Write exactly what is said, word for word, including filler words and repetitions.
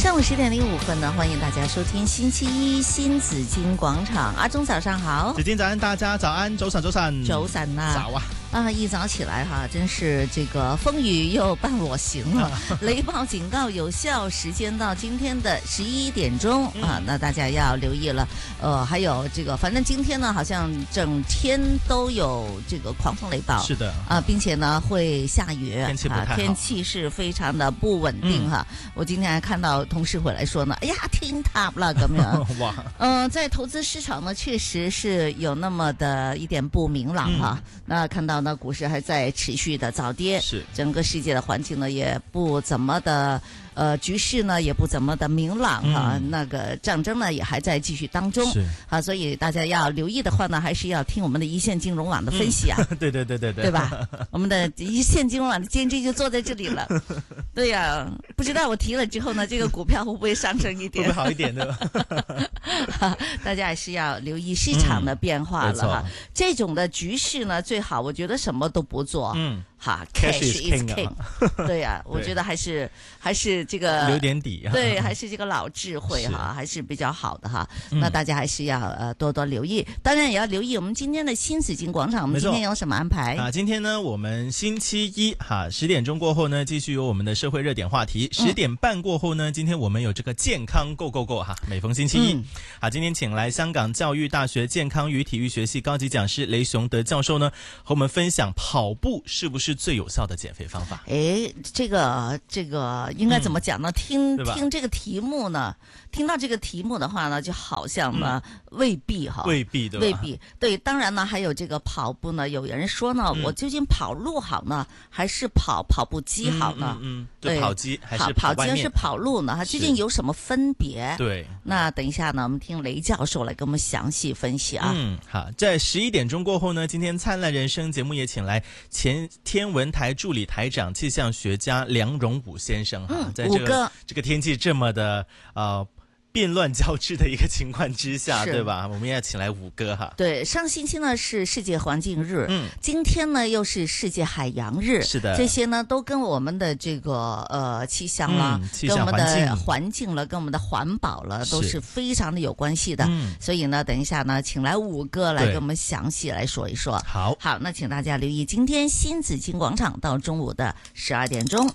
上午十点零五分呢，欢迎大家收听星期一新紫金广场。阿忠早上好， 紫金早安，大家早安，早晨早晨， 早晨啊， 早啊！ 啊，一早起来哈，真是这个风雨又伴我行了。雷暴警告有效时间到今天的十一点钟、嗯、啊，那大家要留意了。呃，还有这个，反正今天呢，好像整天都有这个狂风雷暴， 是的啊，并且呢会下雨， 天气不太好， 啊、天气是非常的不稳定哈、嗯。我今天还看到同事回来说呢，哎呀，天塌了咁樣。哇，嗯、呃，在投資市場呢，確實是有那麼的一點不明朗哈、嗯。那看到呢，股市還在持續的早跌，是整個世界的環境呢，也不怎麼的。呃，局勢呢也不怎麼的明朗哈、嗯，那個戰爭呢也還在繼續當中，啊，所以大家要留意的話呢，還是要聽我們的一線金融網的分析啊， 嗯、對對對對對， 對吧？我們的一線金融網的監製就坐在這裡了，對呀、啊，不知道我提了之後呢，這個股票會不會上升一點？ 會不會好一點呢？ 大家還是要留意市場的變化了哈、嗯。這種的局勢呢，最好我覺得什麼都不做，嗯，哈 ，cash is king，, 對呀、啊，我覺得還是還是。這個留點底， 對，還是這個老智慧哈，還是比較好的哈。那大家還是要呃多多留意，當然也要留意我們今天的新紫金廣場。我們今天有什麼安排啊？今天呢，我們星期一哈十點鐘過後呢，繼續有我們的社會熱點話題。十點半過後呢，今天我們有這個健康 Go Go Go 哈。每逢星期一，嗯、好，今天請來香港教育大學健康與體育學系高級講師雷雄德教授呢，和我們分享跑步是不是最有效的減肥方法？ 誒，這個這個應該怎麼？講呢，聽聽這個題目呢，聽到這個題目的話呢，就好像呢、嗯、未必哈， 未必對吧？ 未必對。當然呢，還有這個跑步呢，有人說呢，嗯、我究竟跑路好呢，還是跑跑步機好呢？ 嗯，嗯嗯對，跑機還是跑跑機是跑路呢？它究竟有什麼分別？ 對。 那等一下呢，我們聽雷教授來跟我們詳細分析啊。 嗯，好，在十一點鐘過後呢，今天燦爛人生節目也請來前天文台助理台長、氣象學家梁榮武先生哈， 嗯、 在這個這個天氣這麼的呃變亂交織的一個情況之下，對吧？我們要請來五哥哈。 對，上星期呢是世界環境日，嗯，今天呢又是世界海洋日， 是的， 這些呢都跟我們的這個呃氣象啦、嗯，跟我們的環境了，跟我們的環保了，都是非常的有關係的。嗯，所以呢，等一下呢，請來五哥來跟我們詳細來說一說。 好， 好，那請大家留意今天新紫金廣場到中午的十二點鐘。